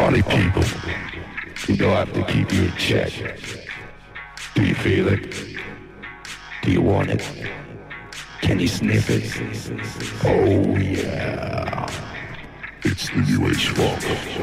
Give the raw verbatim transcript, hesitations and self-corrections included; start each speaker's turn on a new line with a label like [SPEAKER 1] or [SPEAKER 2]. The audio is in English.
[SPEAKER 1] Party people, you know I have to keep you in check. Do you feel it? Do you want it? Can you sniff it? Oh yeah. It's the U H Funk.